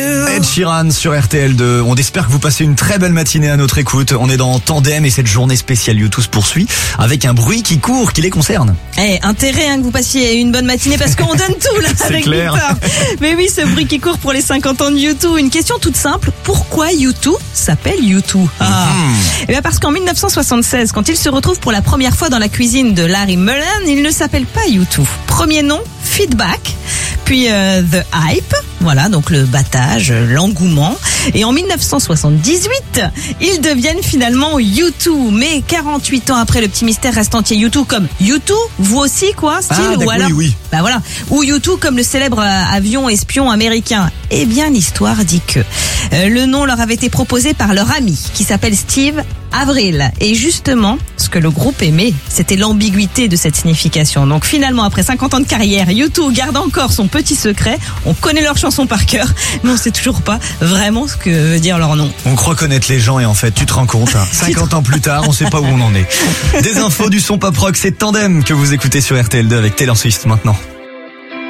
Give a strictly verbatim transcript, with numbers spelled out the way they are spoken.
Ed Sheeran sur R T L deux. On espère que vous passez une très belle matinée à notre écoute. On est dans Tandem et cette journée spéciale YouTube se poursuit avec un bruit qui court qui les concerne. Eh, intérêt hein, que vous passiez une bonne matinée parce qu'on donne tout là avec clair. Victor. Mais oui, ce bruit qui court pour les cinquante ans de YouTube. Une question toute simple, pourquoi YouTube s'appelle YouTube ah. mm-hmm. Eh bien parce qu'en dix-neuf cent soixante-seize, quand il se retrouve pour la première fois dans la cuisine de Larry Mullen, il ne s'appelle pas YouTube. Premier nom, Feedback. Puis euh, The Hype, voilà, donc le battage, l'engouement. Et en dix-neuf cent soixante-dix-huit, ils deviennent finalement U deux. Mais quarante-huit ans après, le petit mystère reste entier. U deux comme U deux, vous aussi quoi, style ah, ou alors, oui, oui. Bah voilà, ou U deux comme le célèbre avion espion américain. Eh bien, l'histoire dit que euh, le nom leur avait été proposé par leur ami qui s'appelle Steve Avril. Et justement, ce que le groupe aimait, c'était l'ambiguïté de cette signification. Donc finalement, après cinquante ans de carrière, U deux garde encore son petit secret. On connaît leurs chansons par cœur, mais on sait toujours pas vraiment ce que veut dire leur nom. On croit connaître les gens et en fait, tu te rends compte, hein, cinquante ans plus tard, on sait pas où on en est. Des infos du son pop rock, c'est Tandem que vous écoutez sur R T L deux avec Taylor Swift maintenant.